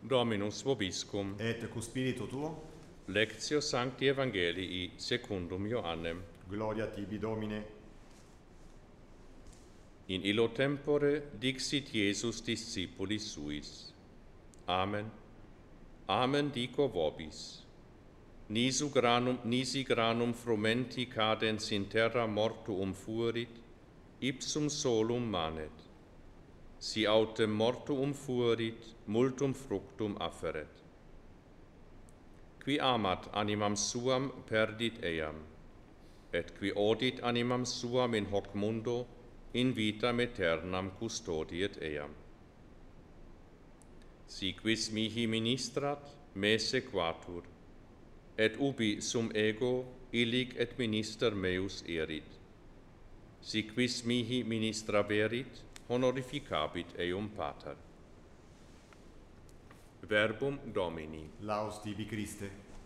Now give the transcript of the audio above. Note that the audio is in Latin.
Dominus vobiscum. Et cu spiritu tuo, Lectio Sancti Evangelii secundum Ioannem. gloria tibi Domine. In illo tempore dixit Iesus discipulis suis. Amen. Amen dico vobis. Nisi granum frumenti cadens in terra mortuum fuerit, ipsum solum manet. Si autem mortuum fuerit, multum fructum afferet. Qui amat animam suam perdit eam, et qui odit animam suam in hoc mundo, in vitam aeternam custodiet eam. Si quis mihi ministrat, me sequatur, et ubi sum ego illic et minister meus erit. Si quis mihi ministraverit, honorificabit eum pater. Verbum Domini. Laus tibi Christe.